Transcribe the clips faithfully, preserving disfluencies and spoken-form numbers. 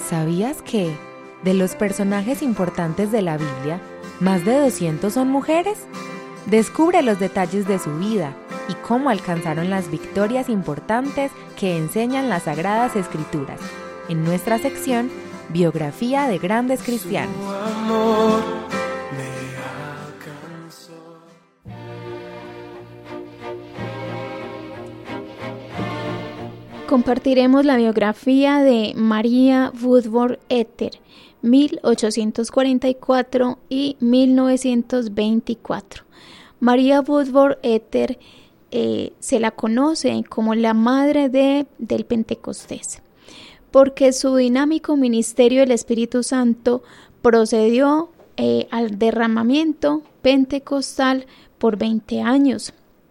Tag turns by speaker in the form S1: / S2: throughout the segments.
S1: ¿Sabías que, de los personajes importantes de la Biblia, más de doscientos son mujeres? Descubre los detalles de su vida y cómo alcanzaron las victorias importantes que enseñan las Sagradas Escrituras, en nuestra sección Biografía de Grandes Cristianos.
S2: Compartiremos la biografía de María Woodworth Etter, mil ochocientos cuarenta y cuatro y mil novecientos veinticuatro. María Woodworth Etter eh, se la conoce como la madre de, del Pentecostés, porque su dinámico ministerio del Espíritu Santo procedió eh, al derramamiento pentecostal por veinte años.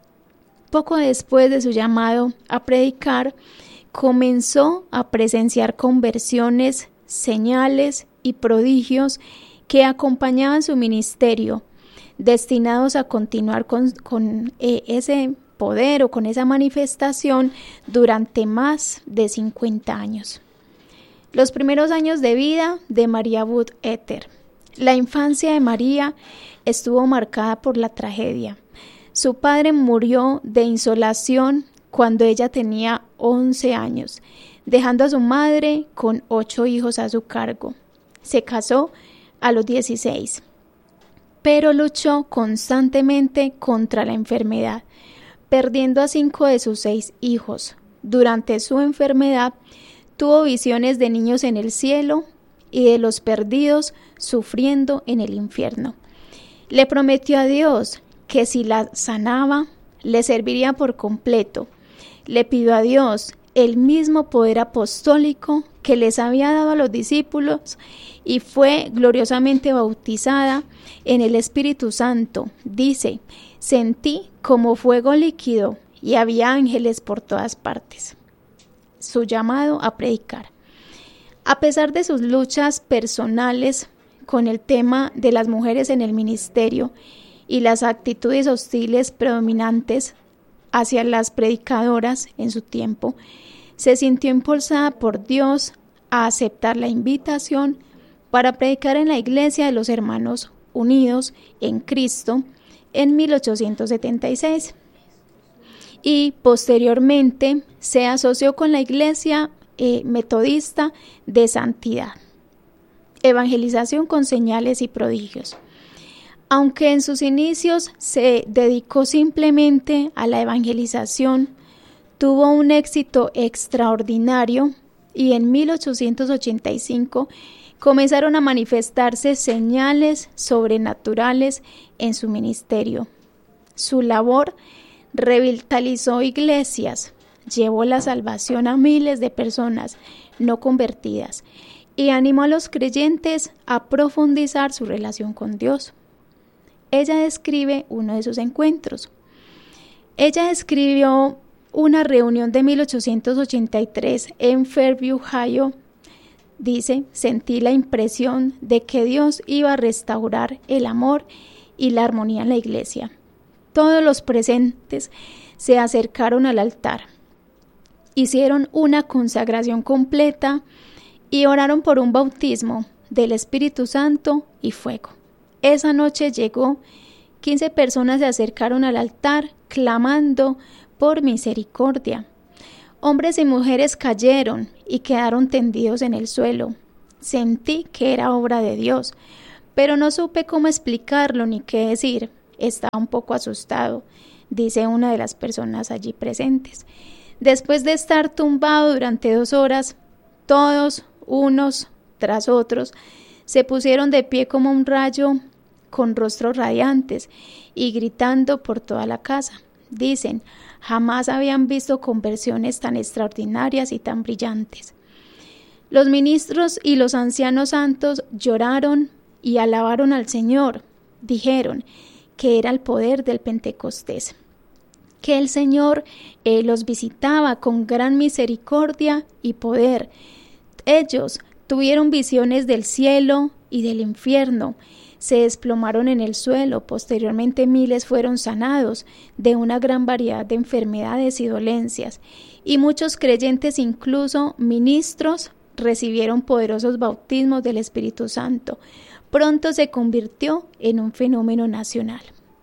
S2: Poco después de su llamado a predicar, comenzó a presenciar conversiones, señales y prodigios que acompañaban su ministerio, destinados a continuar con, con eh, ese poder o con esa manifestación durante más de cincuenta años. Los primeros años de vida de María Woodworth Etter. La infancia de María estuvo marcada por la tragedia. Su padre murió de insolación cuando ella tenía once años, dejando a su madre con ocho hijos a su cargo. Se casó a los dieciséis, pero luchó constantemente contra la enfermedad, perdiendo a cinco de sus seis hijos. Durante su enfermedad, tuvo visiones de niños en el cielo y de los perdidos sufriendo en el infierno. Le prometió a Dios que si la sanaba, le serviría por completo. Le pidió a Dios el mismo poder apostólico que les había dado a los discípulos y fue gloriosamente bautizada en el Espíritu Santo. Dice, sentí como fuego líquido y había ángeles por todas partes. Su llamado a predicar. A pesar de sus luchas personales con el tema de las mujeres en el ministerio y las actitudes hostiles predominantes hacia las predicadoras en su tiempo, se sintió impulsada por Dios a aceptar la invitación para predicar en la Iglesia de los Hermanos Unidos en Cristo en mil ochocientos setenta y seis. Y posteriormente se asoció con la Iglesia eh, Metodista de Santidad. Evangelización con señales y prodigios. Aunque en sus inicios se dedicó simplemente a la evangelización, tuvo un éxito extraordinario y en mil ochocientos ochenta y cinco comenzaron a manifestarse señales sobrenaturales en su ministerio. Su labor revitalizó iglesias, llevó la salvación a miles de personas no convertidas y animó a los creyentes a profundizar su relación con Dios. Ella describe uno de sus encuentros. Ella escribió una reunión de mil ochocientos ochenta y tres en Fairview, Ohio. Dice, sentí la impresión de que Dios iba a restaurar el amor y la armonía en la iglesia. Todos los presentes se acercaron al altar, hicieron una consagración completa y oraron por un bautismo del Espíritu Santo y fuego. Esa noche llegó, quince personas se acercaron al altar clamando por misericordia. Hombres y mujeres cayeron y quedaron tendidos en el suelo. Sentí que era obra de Dios, pero no supe cómo explicarlo ni qué decir. Estaba un poco asustado, dice una de las personas allí presentes. Después de estar tumbado durante dos horas, todos, unos tras otros, se pusieron de pie como un rayo, con rostros radiantes y gritando por toda la casa. Dicen, jamás habían visto conversiones tan extraordinarias y tan brillantes. Los ministros y los ancianos santos lloraron y alabaron al Señor. Dijeron que era el poder del Pentecostés, que el Señor eh, los visitaba con gran misericordia y poder. Ellos tuvieron visiones del cielo y del infierno, se desplomaron en el suelo. Posteriormente miles fueron sanados de una gran variedad de enfermedades y dolencias, y muchos creyentes, incluso ministros, recibieron poderosos bautismos del Espíritu Santo. Pronto se convirtió en un fenómeno nacional.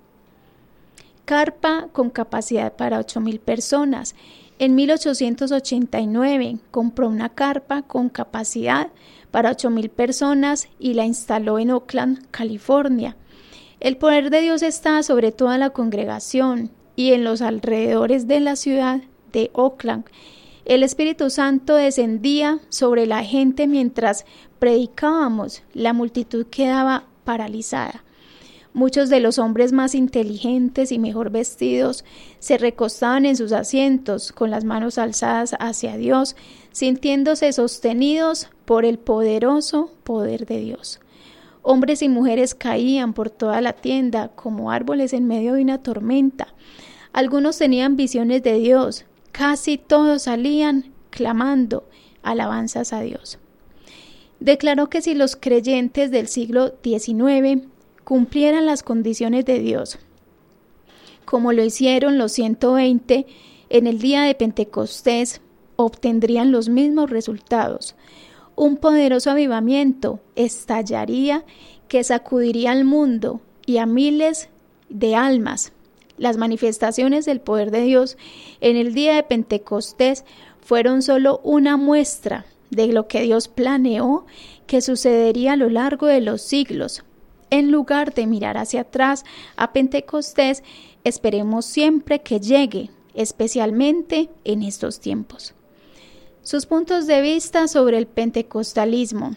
S2: Carpa con capacidad para ocho mil personas. En mil ochocientos ochenta y nueve compró una carpa con capacidad para ocho mil personas y la instaló en Oakland, California. El poder de Dios está sobre toda la congregación y en los alrededores de la ciudad de Oakland. El Espíritu Santo descendía sobre la gente mientras predicábamos. La multitud quedaba paralizada. Muchos de los hombres más inteligentes y mejor vestidos se recostaban en sus asientos con las manos alzadas hacia Dios, sintiéndose sostenidos por el poderoso poder de Dios. Hombres y mujeres caían por toda la tienda como árboles en medio de una tormenta. Algunos tenían visiones de Dios. Casi todos salían clamando alabanzas a Dios. Declaró que si los creyentes del siglo diecinueve cumplieran las condiciones de Dios, como lo hicieron los ciento veinte en el día de Pentecostés, obtendrían los mismos resultados. Un poderoso avivamiento estallaría que sacudiría al mundo y a miles de almas. Las manifestaciones del poder de Dios en el día de Pentecostés fueron solo una muestra de lo que Dios planeó que sucedería a lo largo de los siglos. En lugar de mirar hacia atrás a Pentecostés, esperemos siempre que llegue, especialmente en estos tiempos. Sus puntos de vista sobre el pentecostalismo.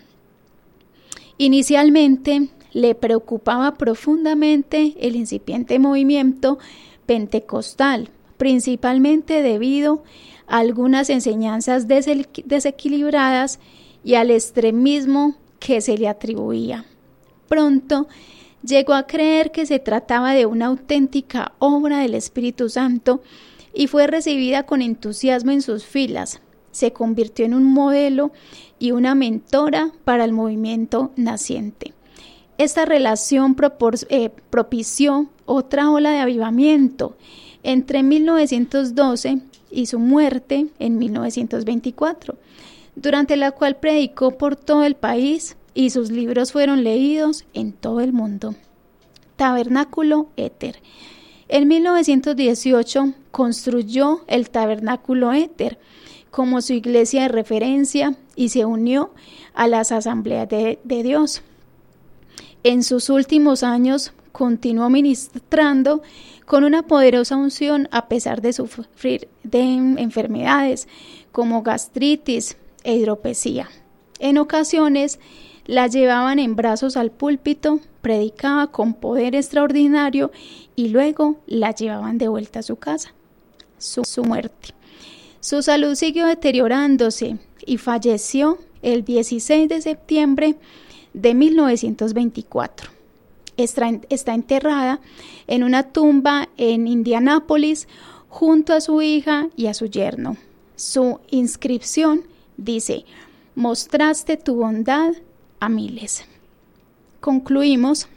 S2: Inicialmente, le preocupaba profundamente el incipiente movimiento pentecostal, principalmente debido a algunas enseñanzas desequilibradas y al extremismo que se le atribuía. Pronto llegó a creer que se trataba de una auténtica obra del Espíritu Santo y fue recibida con entusiasmo en sus filas. Se convirtió en un modelo y una mentora para el movimiento naciente. Esta relación propor- eh, propició otra ola de avivamiento entre mil novecientos doce y su muerte en mil novecientos veinticuatro, durante la cual predicó por todo el país y sus libros fueron leídos en todo el mundo. Tabernáculo Éter. En mil novecientos dieciocho construyó el Tabernáculo Éter como su iglesia de referencia y se unió a las asambleas de, de Dios. En sus últimos años continuó ministrando con una poderosa unción a pesar de sufrir de enfermedades como gastritis e hidropesía. En ocasiones la llevaban en brazos al púlpito, predicaba con poder extraordinario y luego la llevaban de vuelta a su casa. Su, su muerte. Su salud siguió deteriorándose y falleció el dieciséis de septiembre de mil novecientos veinticuatro. Está, está enterrada en una tumba en Indianápolis junto a su hija y a su yerno. Su inscripción dice: mostraste tu bondad a miles. Concluimos.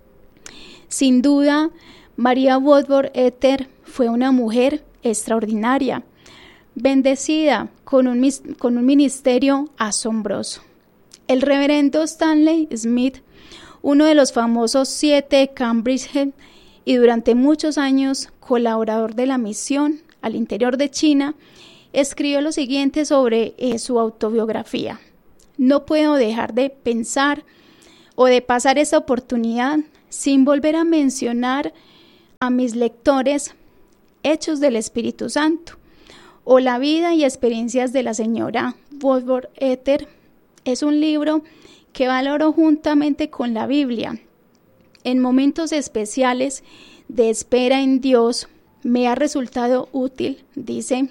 S2: Sin duda, María Woodworth Etter fue una mujer extraordinaria, bendecida con un, con un ministerio asombroso. El reverendo Stanley Smith, uno de los famosos siete de Cambridge y durante muchos años colaborador de la misión al interior de China, escribió lo siguiente sobre eh, su autobiografía. No puedo dejar de pensar o de pasar esta oportunidad sin volver a mencionar a mis lectores Hechos del Espíritu Santo o la vida y experiencias de la señora Woodworth Etter. Es un libro que valoro juntamente con la Biblia. En momentos especiales de espera en Dios me ha resultado útil, dice,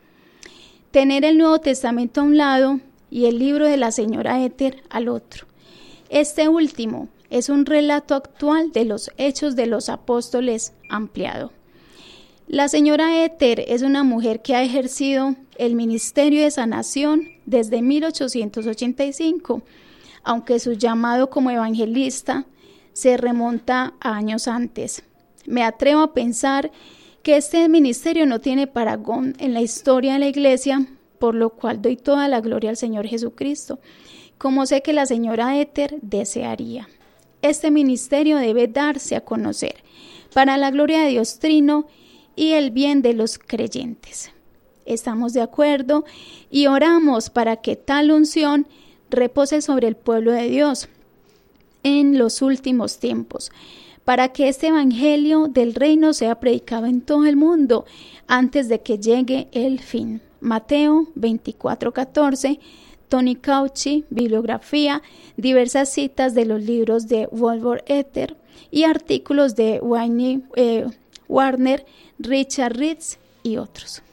S2: tener el Nuevo Testamento a un lado y el libro de la señora Etter al otro. Este último es un relato actual de los Hechos de los Apóstoles ampliado. La señora Etter es una mujer que ha ejercido el ministerio de sanación desde mil ochocientos ochenta y cinco, aunque su llamado como evangelista se remonta a años antes. Me atrevo a pensar que este ministerio no tiene parangón en la historia de la iglesia por lo cual doy toda la gloria al Señor Jesucristo, como sé que la señora Éter desearía. Este ministerio debe darse a conocer para la gloria de Dios Trino y el bien de los creyentes. Estamos de acuerdo y oramos para que tal unción repose sobre el pueblo de Dios en los últimos tiempos, para que este evangelio del reino sea predicado en todo el mundo antes de que llegue el fin. Mateo veinticuatro catorce, Tony Cauchi, bibliografía, diversas citas de los libros de Woodward Ether y artículos de Wayne eh, Warner, Richard Ritz y otros.